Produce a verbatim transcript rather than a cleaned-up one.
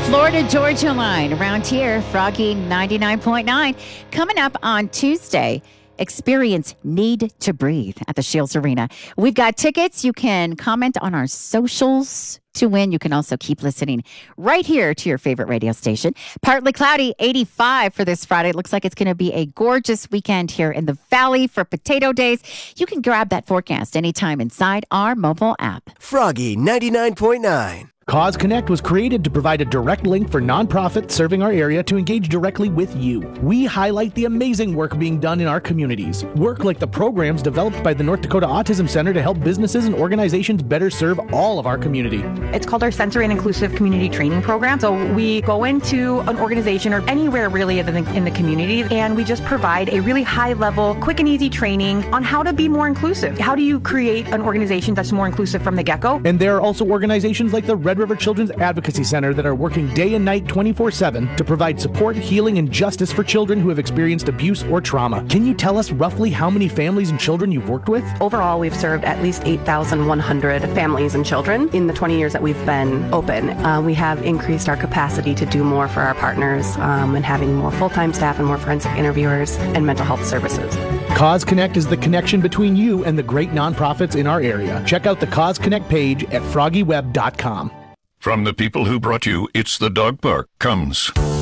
Florida Georgia line around here, Froggy ninety-nine point nine. Coming up on Tuesday, experience Need to Breathe at the Shields Arena. We've got tickets. You can comment on our socials to win. You can also keep listening right here to your favorite radio station. Partly cloudy, eighty-five for this Friday. It looks like it's going to be a gorgeous weekend here in the Valley for Potato Days. You can grab that forecast anytime inside our mobile app. Froggy ninety-nine point nine. Cause Connect was created to provide a direct link for nonprofits serving our area to engage directly with you. We highlight the amazing work being done in our communities. Work like the programs developed by the North Dakota Autism Center to help businesses and organizations better serve all of our community. It's called our Sensory and Inclusive Community Training Program. So we go into an organization or anywhere really in the, in the community, and we just provide a really high level, quick and easy training on how to be more inclusive. How do you create an organization that's more inclusive from the get-go? And there are also organizations like the Red River Children's Advocacy Center that are working day and night twenty-four seven to provide support, healing, and justice for children who have experienced abuse or trauma. Can you tell us roughly how many families and children you've worked with? Overall, we've served at least eight thousand one hundred families and children in the twenty years that we've been open. Uh, we have increased our capacity to do more for our partners um, and having more full-time staff and more forensic interviewers and mental health services. Cause Connect is the connection between you and the great nonprofits in our area. Check out the Cause Connect page at froggy web dot com. From the people who brought you It's the Dog Park comes